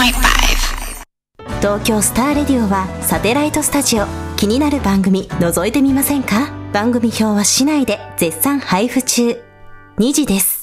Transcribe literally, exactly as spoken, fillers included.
ポイントファイブ。 東京スターレディオはサテライトスタジオ。気になる番組覗いてみませんか？番組表は市内で絶賛配布中。にじです。